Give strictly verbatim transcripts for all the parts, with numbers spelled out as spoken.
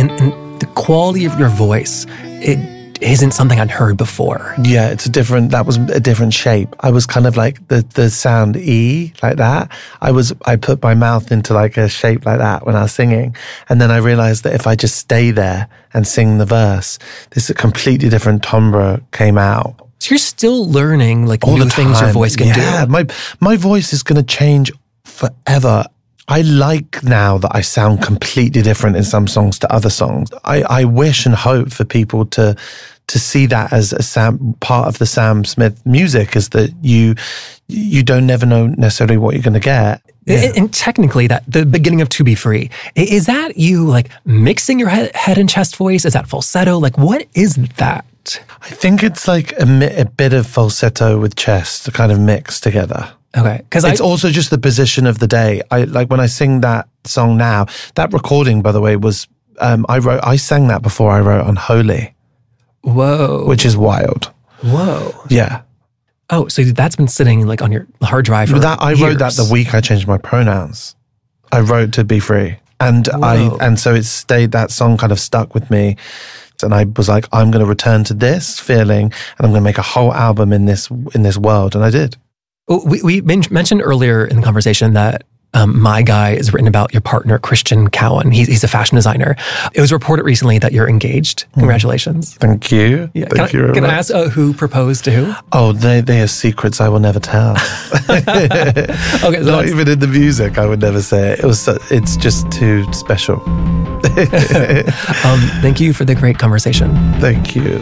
and, and the quality of your voice, it isn't something I'd heard before. Yeah, it's a different, that was a different shape. I was kind of like the, the sound E, like that. I was, I put my mouth into like a shape like that when I was singing. And then I realized that if I just stay there and sing the verse, this completely different timbre came out. So you're still learning like All new the things your time. voice can yeah, do. my my voice is going to change forever. I like now that I sound completely different in some songs to other songs. I, I wish and hope for people to to see that as a Sam, part of the Sam Smith music, is that you you don't never know necessarily what you're going to get. Yeah. And, and technically, that the beginning of To Be Free, is that you like mixing your head, head and chest voice? Is that falsetto? Like, what is that? I think it's like a, a bit of falsetto with chest kind of mixed together. Okay, because it's I, also just the position of the day. I like when I sing that song now. That recording, by the way, was um, I wrote. I sang that before I wrote Unholy. Whoa, which is wild. Whoa, yeah. Oh, so that's been sitting like on your hard drive for that. I years. wrote that the week I changed my pronouns. I wrote To Be Free, and Whoa. I and so it stayed. That song kind of stuck with me. And I was like, I'm going to return to this feeling, and I'm going to make a whole album in this in this world, and I did. We, we mentioned earlier in the conversation that um, My Guy is written about your partner, Christian Cowan. He's, he's a fashion designer. It was reported recently that you're engaged. Congratulations. Mm. Thank you. Yeah. Thank can you. I, can I ask uh, who proposed to who? Oh, they, they are secrets I will never tell. Okay, so Not even in the music, I would never say it. It was. It's just too special. um, thank you for the great conversation. Thank you.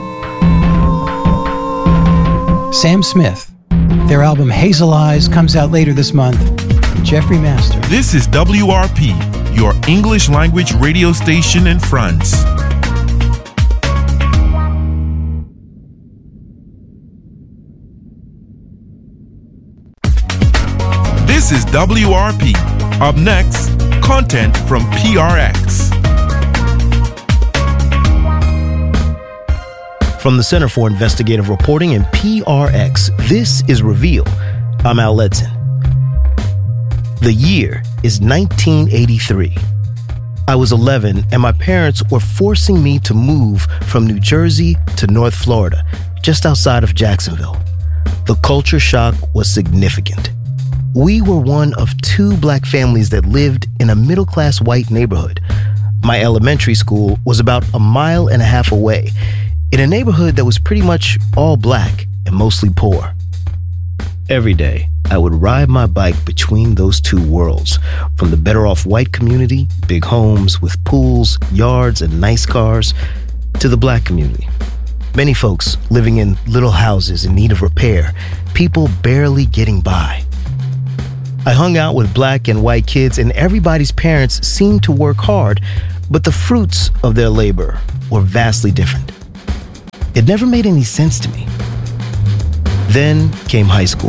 Sam Smith. Their album Hazel Eyes comes out later this month. Jeffrey Master. This is W R P, your English language radio station in France. This is W R P. Up next, content from P R X. From the Center for Investigative Reporting and P R X, this is Reveal. I'm Al Letson. The year is nineteen eighty-three. I was eleven, and my parents were forcing me to move from New Jersey to North Florida, just outside of Jacksonville. The culture shock was significant. We were one of two black families that lived in a middle-class white neighborhood. My elementary school was about a mile and a half away, in a neighborhood that was pretty much all black and mostly poor. Every day, I would ride my bike between those two worlds, from the better-off white community, big homes with pools, yards, and nice cars, to the black community. Many folks living in little houses in need of repair, people barely getting by. I hung out with black and white kids, and everybody's parents seemed to work hard, but the fruits of their labor were vastly different. It never made any sense to me. Then came high school.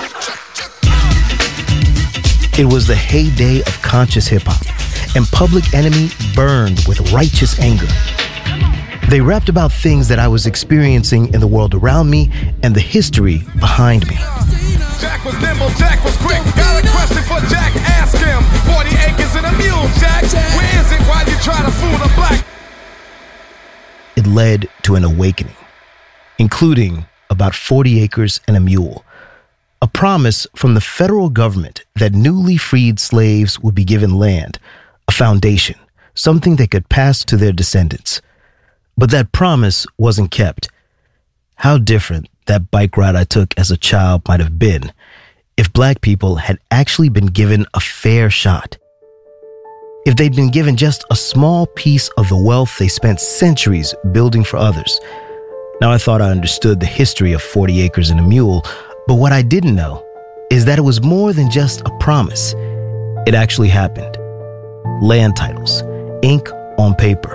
It was the heyday of conscious hip-hop, and Public Enemy burned with righteous anger. They rapped about things that I was experiencing in the world around me and the history behind me. Jack was nimble, Jack was quick. Got a question for Jack, ask him. forty acres and a mule, Jack. Where is it while you try to fool the black? It led to an awakening, including about forty acres and a mule, a promise from the federal government that newly freed slaves would be given land, a foundation, something they could pass to their descendants. But that promise wasn't kept. How different that bike ride I took as a child might have been if black people had actually been given a fair shot. If they'd been given just a small piece of the wealth they spent centuries building for others. Now, I thought I understood the history of forty acres and a mule, but what I didn't know is that it was more than just a promise. It actually happened. Land titles, ink on paper.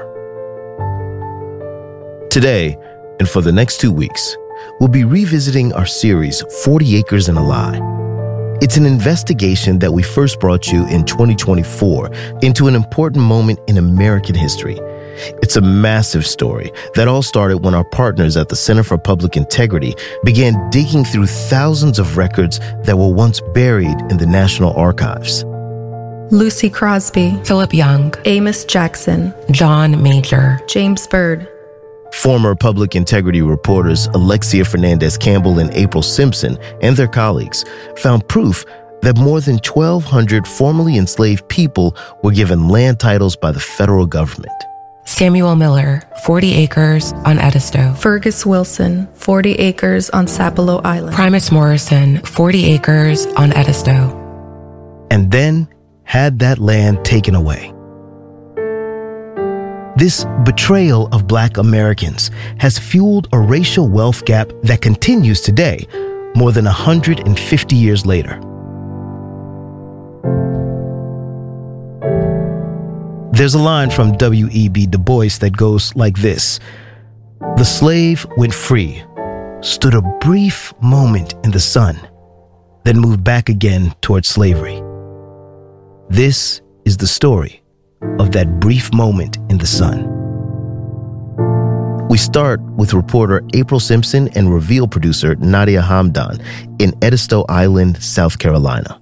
Today, and for the next two weeks, we'll be revisiting our series, forty acres and a Lie. It's an investigation that we first brought you in twenty twenty-four into an important moment in American history. It's a massive story that all started when our partners at the Center for Public Integrity began digging through thousands of records that were once buried in the National Archives. Lucy Crosby, Philip Young, Amos Jackson, John Major, James Byrd. Former public integrity reporters Alexia Fernandez Campbell and April Simpson and their colleagues found proof that more than twelve hundred formerly enslaved people were given land titles by the federal government. Samuel Miller, forty acres on Edisto. Fergus Wilson, forty acres on Sapelo Island. Primus Morrison, forty acres on Edisto. And then had that land taken away. This betrayal of Black Americans has fueled a racial wealth gap that continues today, more than one hundred fifty years later. There's a line from W E B Du Bois that goes like this: "The slave went free, stood a brief moment in the sun, then moved back again towards slavery." This is the story of that brief moment in the sun. We start with reporter April Simpson and Reveal producer Nadia Hamdan in Edisto Island, South Carolina.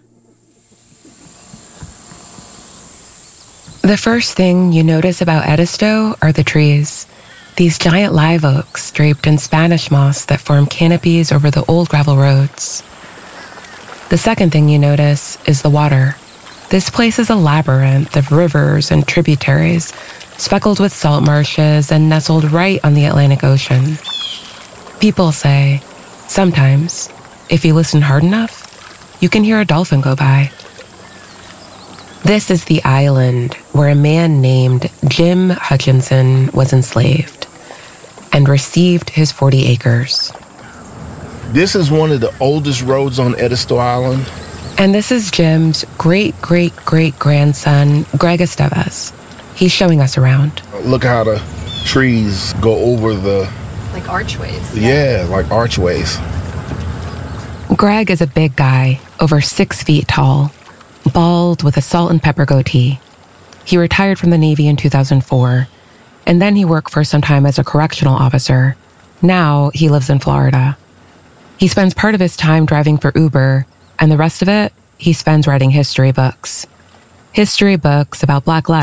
The first thing you notice about Edisto are the trees. These giant live oaks draped in Spanish moss that form canopies over the old gravel roads. The second thing you notice is the water. This place is a labyrinth of rivers and tributaries, speckled with salt marshes and nestled right on the Atlantic Ocean. People say, sometimes, if you listen hard enough, you can hear a dolphin go by. This is the island where a man named Jim Hutchinson was enslaved and received his forty acres. This is one of the oldest roads on Edisto Island. And this is Jim's great-great-great-grandson, Greg Estevez. He's showing us around. Look how the trees go over the... Like archways. Yeah, yeah, like archways. Greg is a big guy, over six feet tall, bald with a salt and pepper goatee. He retired from the Navy in two thousand four, and then he worked for some time as a correctional officer. Now he lives in Florida. He spends part of his time driving for Uber, and the rest of it, he spends writing history books. History books about Black lives.